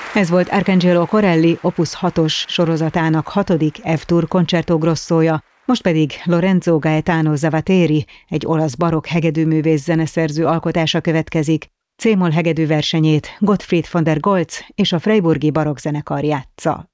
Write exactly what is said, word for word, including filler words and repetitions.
Ez volt Arcangelo Corelli Opus hatos sorozatának hatodik F-dur concerto grossója, most pedig Lorenzo Gaetano Zavateri, egy olasz barokk hegedűművész zeneszerző alkotása következik. C-moll hegedű versenyét Gottfried von der Goltz és a Freiburgi Barokkzenekar játsza.